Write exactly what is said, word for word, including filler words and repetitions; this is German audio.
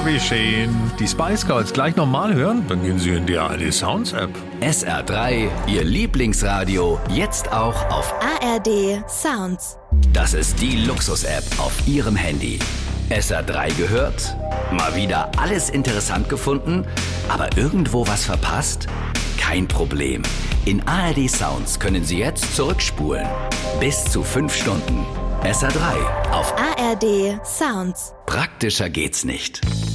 wie schön. Die Spice Girls gleich nochmal hören? Dann gehen Sie in die A R D Sounds App. S R drei, Ihr Lieblingsradio, jetzt auch auf A R D Sounds. Das ist die Luxus-App auf Ihrem Handy. S R drei gehört? Mal wieder alles interessant gefunden, aber irgendwo was verpasst? Kein Problem. In A R D Sounds können Sie jetzt zurückspulen. Bis zu fünf Stunden. S R drei auf A R D Sounds. Praktischer geht's nicht.